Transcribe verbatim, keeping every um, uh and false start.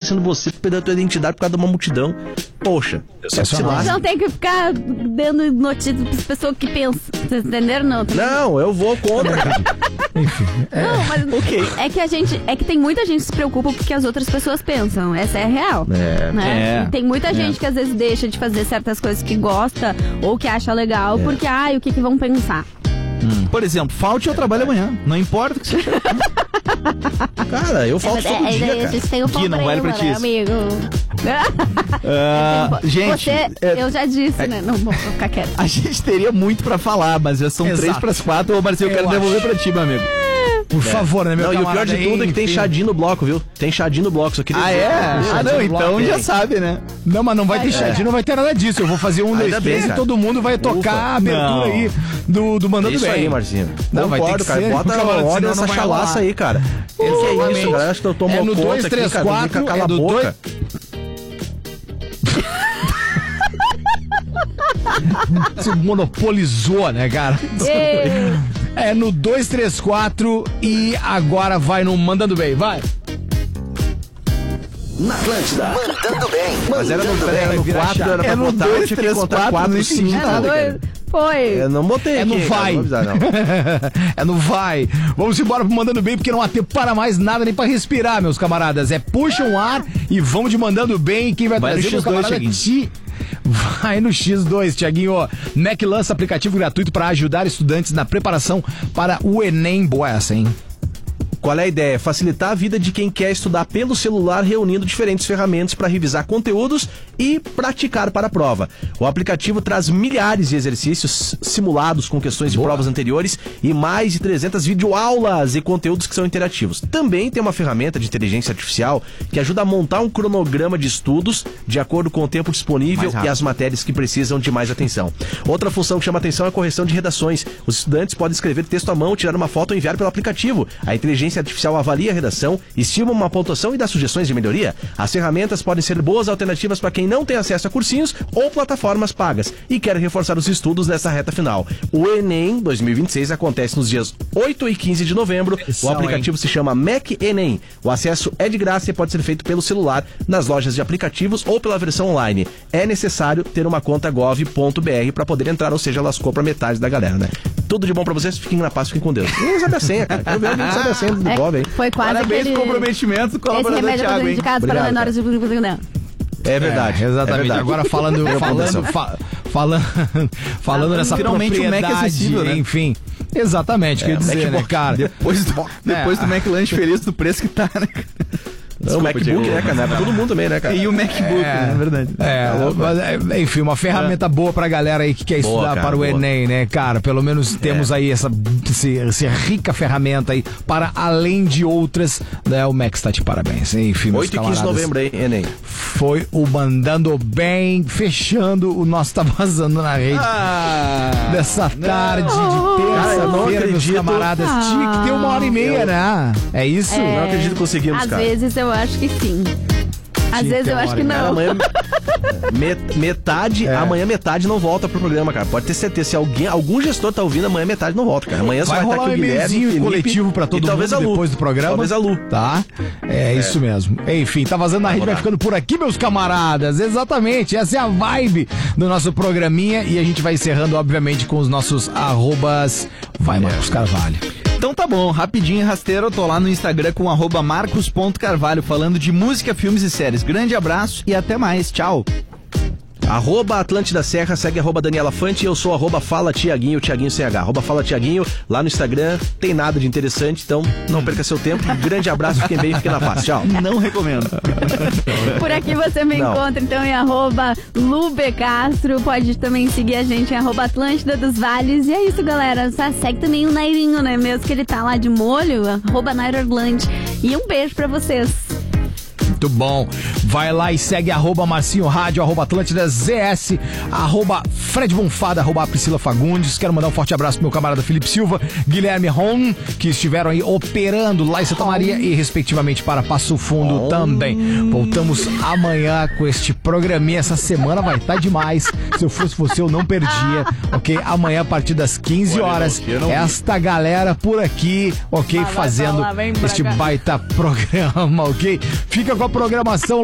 sendo você perdendo a tua identidade por causa de uma multidão. Poxa, você se lasca. Não tem que ficar dando notícias pras pessoas que pensam. Vocês entenderam? Não, não, eu vou contra, cara. Enfim. É. Não, mas okay. é que a gente. É que tem muita gente que se preocupa porque as outras pessoas pensam. Essa é a real. É. Né? É. Tem muita gente é. que às vezes deixa de fazer certas coisas que gosta ou que acha legal, é. porque, ai, o que, que vão pensar? Hum. Por exemplo, falte ao trabalho amanhã. Não importa o que seja. Cara, eu falto é, todo é, dia, é, cara. Tem um que não vale pra ti, né, amigo? uh, gente, você, é, eu já disse, é, né? Não vou ficar quieto. A gente teria muito pra falar, mas já são Exato. três pras quatro. Ô, Marcinho, eu, eu quero acho. devolver pra ti, meu amigo. Por é. favor, né, meu não, camarada? E o pior de tudo é que tem chadinho no bloco, viu? Tem chadinho no bloco, só queria Ah, dizer. é? Ah, não, então tem. já sabe, né? Não, mas não vai ter chadinho, é. não vai ter nada disso. Eu vou fazer um, dois, três e todo mundo vai tocar Ufa. a abertura não. aí do, do Mandando isso Bem. Isso aí, Marcinho. Não, vai ter que cara. ser. Bota olha essa chalaça aí, cara. O que é isso, galera? Acho que eu tomo é no conta dois, três, aqui, quatro, cara. Cala é a boca. Você monopolizou, né, cara? É no dois, três, quatro e agora vai no Mandando Bem, vai. Na Atlântida, Mandando Bem. Mas era no, era no quatro, era pra é no dois, três, quatro, cinco. Foi. Eu não botei É aqui, no vai. Não avisar, não. É no vai. Vamos embora pro Mandando Bem, porque não há tempo para mais nada, nem para respirar, meus camaradas. É puxa um ar e vamos de Mandando Bem. Quem vai, vai trazer, meus camaradas? Ti... Vai no X dois, Tiaguinho. M E C lança aplicativo gratuito para ajudar estudantes na preparação para o Enem. Boa essa, hein? Qual é a ideia? Facilitar a vida de quem quer estudar pelo celular, reunindo diferentes ferramentas para revisar conteúdos e praticar para a prova. O aplicativo traz milhares de exercícios simulados com questões de Boa. provas anteriores e mais de trezentas videoaulas e conteúdos que são interativos. Também tem uma ferramenta de inteligência artificial que ajuda a montar um cronograma de estudos de acordo com o tempo disponível e as matérias que precisam de mais atenção. Outra função que chama atenção é a correção de redações. Os estudantes podem escrever texto à mão, tirar uma foto ou enviar pelo aplicativo. A inteligência artificial avalia a redação, estima uma pontuação e dá sugestões de melhoria. As ferramentas podem ser boas alternativas para quem não tem acesso a cursinhos ou plataformas pagas e quer reforçar os estudos nessa reta final. O Enem dois mil e vinte e seis acontece nos dias oito e quinze de novembro. O aplicativo se chama M E C Enem. O acesso é de graça e pode ser feito pelo celular, nas lojas de aplicativos ou pela versão online. É necessário ter uma conta gov ponto br para poder entrar, ou seja, lascou para metade da galera, né? Tudo de bom pra vocês, fiquem na paz, fiquem com Deus. Ninguém sabe a senha, cara. Quero ver alguém sabe a senha do é, Gov, hein? Foi quase Parabéns aquele... pelo comprometimento do colaborador Thiago, hein? Obrigado, para menores de... É verdade. É, exatamente. É verdade. Agora falando, falando, fa, falando, falando ah, nessa finalmente propriedade, o Mac acessível, né? Enfim. Exatamente, é, quer dizer, né, cara? Depois do, depois é, do McLanche feliz do preço que tá, né, cara? Não, o MacBook, Diego, né, cara? Pra todo mundo também, né, cara? E o MacBook, é, né? É verdade. É, mas, enfim, uma ferramenta é. boa pra galera aí que quer boa, estudar cara, para o boa. Enem, né, cara? Pelo menos temos é. aí essa, essa rica ferramenta aí para além de outras, né? O Mac está de parabéns. Enfim, oito e quinze de novembro aí, Enem. Foi o Mandando Bem, fechando o nosso Tá Vazando na Rede. Ah, dessa tarde não. de terça-feira, meus camaradas. Ah. Tinha que ter uma hora e meia, né? É isso? É. Não acredito que conseguimos, Às cara. Às vezes eu acho que sim. Às vezes eu acho que não. Cara, amanhã, met, metade, é. amanhã metade não volta pro programa, cara. Pode ter certeza. Se alguém, algum gestor tá ouvindo, amanhã metade não volta, cara. Amanhã só vai, vai estar aqui o Guilherme, coletivo pra todo mundo talvez a Lu. depois do programa. Talvez a Lu. Tá? É, é. isso mesmo. Enfim, Tá Vazando na Rede vai ficando por aqui, meus camaradas. Exatamente. Essa é a vibe do nosso programinha e a gente vai encerrando, obviamente, com os nossos arrobas. Vai, é. Marcos Carvalho. Então tá bom, rapidinho e rasteiro, eu tô lá no Instagram com arroba marcos ponto carvalho falando de música, filmes e séries. Grande abraço e até mais, tchau. Arroba Atlântida Serra, segue arroba Daniela Fante, eu sou arroba Fala Tiaguinho, Tiaguinho sem H, arroba Fala Tiaguinho, lá no Instagram, tem nada de interessante, então não perca seu tempo, grande abraço, fiquem bem, fiquem na paz, tchau. Não recomendo. Por aqui você me não. encontra então em arroba Lube Castro, pode também seguir a gente em arroba Atlântida dos Vales, e é isso galera, só segue também o Nairinho, né, mesmo que ele tá lá de molho, arroba Nairo Orlando, e um beijo pra vocês. Muito bom. Vai lá e segue arroba Marcinho Rádio, arroba Atlântida Z S, arroba Fred Bonfada, arroba Priscila Fagundes. Quero mandar um forte abraço pro meu camarada Felipe Silva, Guilherme Ron, que estiveram aí operando lá em Santa Maria e respectivamente para Passo Fundo oh. também. Voltamos amanhã com este programinha. Essa semana vai estar tá demais. Se eu fosse você, eu não perdia. Ok? Amanhã a partir das quinze horas, esta galera por aqui, ok? Fazendo este baita programa, ok? Fica com a programação